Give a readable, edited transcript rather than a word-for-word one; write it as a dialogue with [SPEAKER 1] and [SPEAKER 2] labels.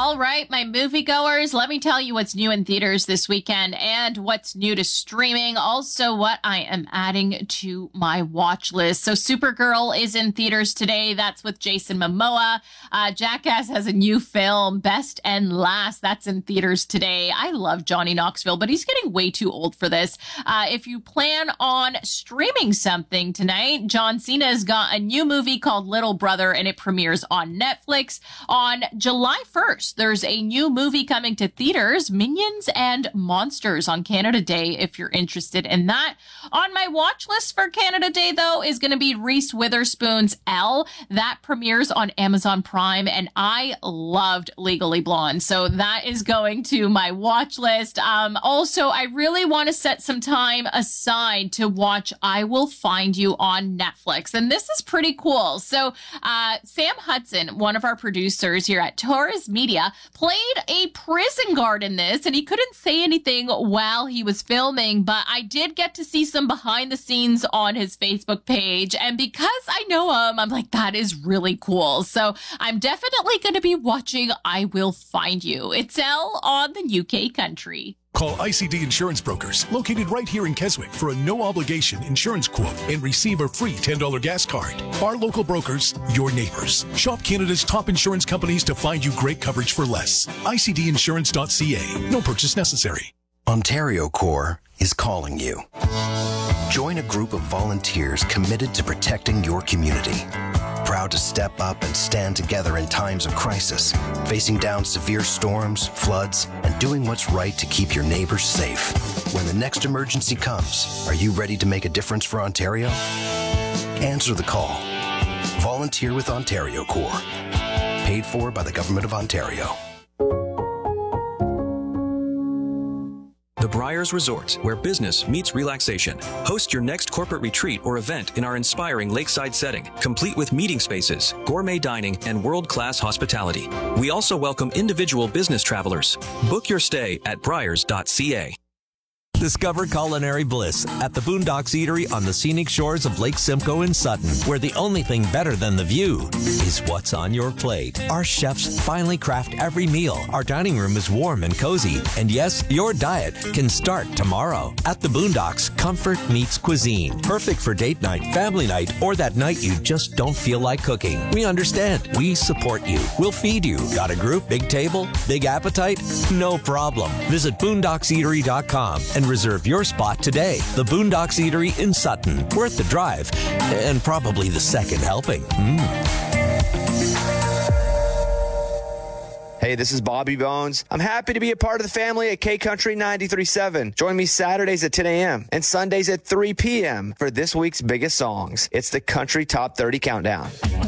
[SPEAKER 1] All right, my moviegoers, let me tell you what's new in theaters this weekend and what's new to streaming. Also, what I am adding to my watch list. So Supergirl is in theaters today. That's with Jason Momoa. Jackass has a new film, Best and Last. That's in theaters today. I love Johnny Knoxville, but he's getting way too old for this. If you plan on streaming something tonight, John Cena's got a new movie called Little Brother, and it premieres on Netflix. On July 1st, there's a new movie coming to theaters, Minions and Monsters on Canada Day, if you're interested in that. On my watch list for Canada Day, though, is going to be Reese Witherspoon's Elle. That premieres on Amazon Prime, and I loved Legally Blonde, so that is going to my watch list. Also, I really want to set some time aside to watch I Will Find You on Netflix, and this is pretty cool. So Sam Hudson, one of our producers here at Taurus Media, played a prison guard in this, and he couldn't say anything while he was filming, but I did get to see some behind the scenes on his Facebook page, and because I know him, I'm like, that is really cool. So I'm definitely going to be watching I Will Find You. It's Elle on the UK Country.
[SPEAKER 2] Call ICD Insurance Brokers, located right here in Keswick, for a no-obligation insurance quote and receive a free $10 gas card. Our local brokers, your neighbors. Shop Canada's top insurance companies to find you great coverage for less. ICDinsurance.ca. No purchase necessary.
[SPEAKER 3] Ontario Corps is calling you. Join a group of volunteers committed to protecting your community. Proud to step up and stand together in times of crisis, facing down severe storms, floods, and doing what's right to keep your neighbors safe. When the next emergency comes, are you ready to make a difference for Ontario? Answer the call. Volunteer with Ontario Corps. Paid for by the Government of Ontario.
[SPEAKER 4] The Briars Resort, where business meets relaxation. Host your next corporate retreat or event in our inspiring lakeside setting, complete with meeting spaces, gourmet dining, and world-class hospitality. We also welcome individual business travelers. Book your stay at briars.ca.
[SPEAKER 5] Discover culinary bliss at the Boondocks Eatery on the scenic shores of Lake Simcoe in Sutton, where the only thing better than the view is what's on your plate. Our chefs finely craft every meal. Our dining room is warm and cozy. And yes, your diet can start tomorrow. At the Boondocks, comfort meets cuisine. Perfect for date night, family night, or that night you just don't feel like cooking. We understand. We support you. We'll feed you. Got a group, big table, big appetite? No problem. Visit boondockseatery.com and reserve your spot today. The Boondocks Eatery in Sutton. Worth the drive, and probably the second helping.
[SPEAKER 6] Hey, this is Bobby Bones. I'm happy to be a part of the family at K-Country 93.7. Join me Saturdays at 10 a.m. and Sundays at 3 p.m. for this week's biggest songs. It's the Country Top 30 Countdown.